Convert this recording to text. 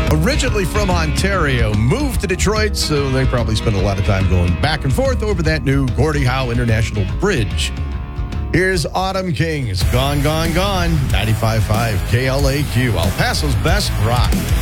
Originally from Ontario, moved to Detroit, so they probably spent a lot of time going back and forth over that new Gordie Howe International Bridge. Here's Autumn Kings, Gone, Gone, Gone, 95.5 KLAQ, El Paso's best rock.